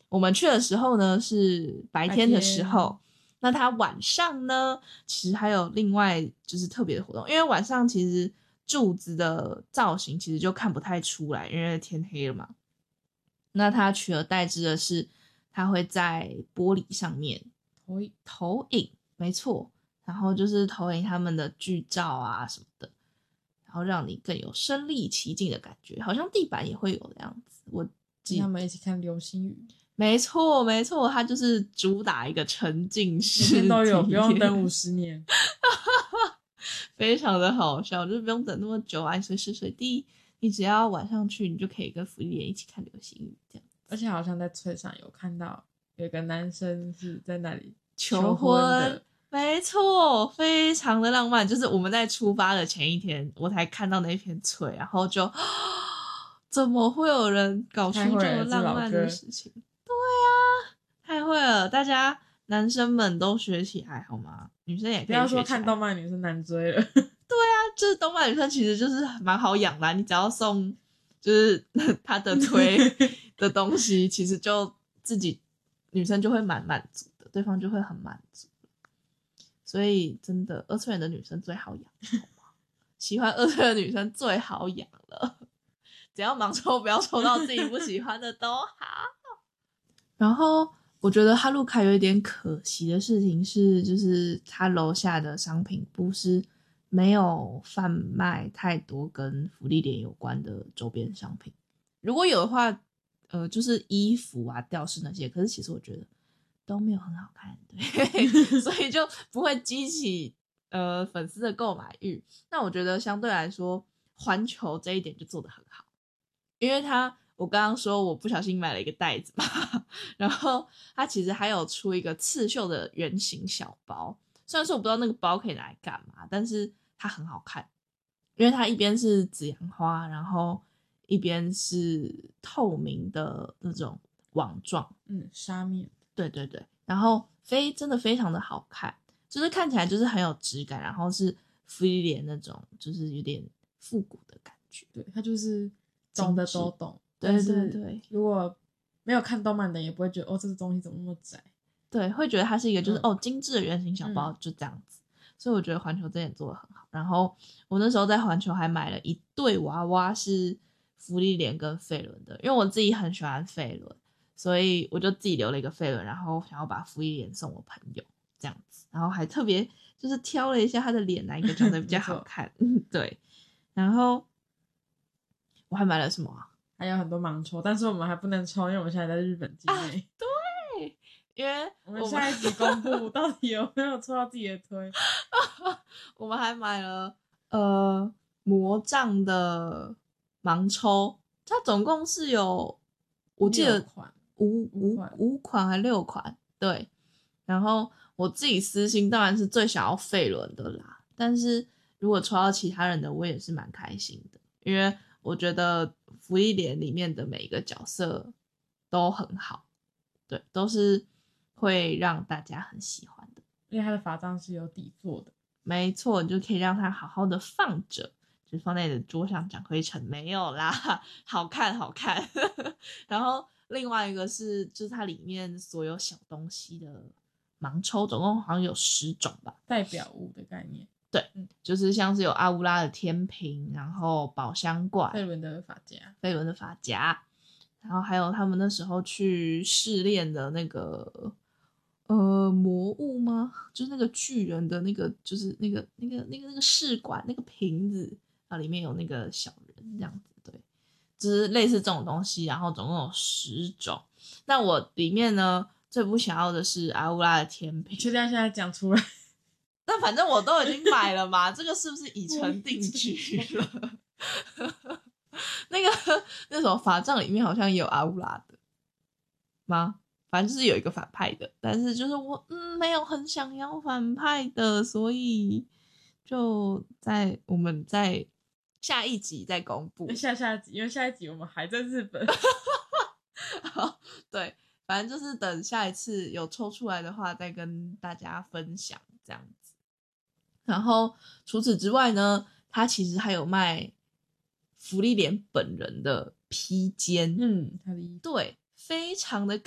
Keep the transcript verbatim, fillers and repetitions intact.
我们去的时候呢是白天的时候，那它晚上呢其实还有另外就是特别的活动，因为晚上其实柱子的造型其实就看不太出来，因为天黑了嘛。那它取而代之的是它会在玻璃上面投影， 投影，没错，然后就是投影他们的剧照啊什么的，然后让你更有身临其境的感觉，好像地板也会有的样子。我记跟他们一起看流星雨， 没错没错，它就是主打一个沉浸式每天都有， 体不用验等五十年。 非常的好笑，就是不用等那么久啊，你随时随地，你只要晚上去，你就可以跟福利莲一起看流星雨这样。 而且好像在翠上有看到有一个男生是在那里求婚的， 没错，非常的浪漫。就是我们在出发的前一天，我才看到那片翠，然后就怎么会有人搞出这么浪漫的事情？对啊，太会了！大家男生们都学起来好吗？女生也可以学起来。 不要说看动漫女生难追了。 对啊，就是动漫女生其实就是蛮好养的啊，你只要送就是她的推的东西，其实就自己女生就会蛮满足的，对方就会很满足。所以真的二次元的女生最好养，好吗？喜欢二次元的女生最好养了，只要盲抽不要抽到自己不喜欢的都好。然后我觉得哈路卡有一点可惜的事情是，就是他楼下的商品部是没有贩卖太多跟福利点有关的周边商品，如果有的话呃，就是衣服啊吊饰那些，可是其实我觉得都没有很好看，对，所以就不会激起呃粉丝的购买欲。那我觉得相对来说环球这一点就做得很好，因为他我刚刚说我不小心买了一个袋子嘛，然后他其实还有出一个刺绣的圆形小包，虽然说我不知道那个包可以拿来干嘛，但是它很好看，因为它一边是紫阳花，然后一边是透明的那种网状， 嗯，沙面， 对对对，然后非真的非常的好看，就是看起来就是很有质感，然后是福利莲那种就是有点复古的感觉。 对，他就是懂的都懂， 对对对， 如果没有看动漫的也不会觉得哦，这个东西怎么那么窄， 对，会觉得它是一个就是、 嗯、 哦精致的圆形小包、 嗯、 就这样子，所以我觉得环球这点做得很好。然后我那时候在环球还买了一对娃娃，是福利莲跟费伦的，因为我自己很喜欢费伦，所以我就自己留了一个费伦，然后想要把福利莲送我朋友这样子，然后还特别就是挑了一下他的脸哪一个长得比较好看，对，然后我还买了什么啊？ 还有很多盲抽，但是我们还不能抽，因为我们现在在日本境内、 啊、对，因为我们下一集公布到底有没有抽到自己的推。 我们还买了呃魔杖的盲抽，它总共是有我记得五五五款还六款，对。然后我自己私心当然是最想要费伦的啦，但是如果抽到其他人的，我也是蛮开心的，因为我觉得福利莲里面的每一个角色都很好，对，都是会让大家很喜欢的。 因为它的法杖是有底座的， 没错，你就可以让它好好的放着，就放在你的桌上长灰尘，没有啦，好看好看。然后另外一个是，就是它里面所有小东西的盲抽，总共好像有十种吧， 代表物的概念。 对，嗯，就是像是有阿乌拉的天平，然后宝箱怪， 费伦的发夹， 费伦的发夹，然后还有他们那时候去试炼的那个。呃，魔物吗？就是那个巨人的那个，就是那个那个那个那个试管那个瓶子啊，里面有那个小人这样子，对，就是类似这种东西。然后总共有十种。那我里面呢最不想要的是阿乌拉的天平， 确定现在讲出来？ 但反正我都已经买了嘛，这个是不是已成定局了？那个那种法杖里面好像也有阿乌拉的吗？反正就是有一个反派的，但是就是我嗯没有很想要反派的，所以就在我们在下一集再公布。 下下集，因为下一集我们还在日本。 好，对，反正就是等下一次有抽出来的话，再跟大家分享这样子。然后除此之外呢，他其实还有卖福利莲本人的披肩， 嗯，他的衣服对，非常的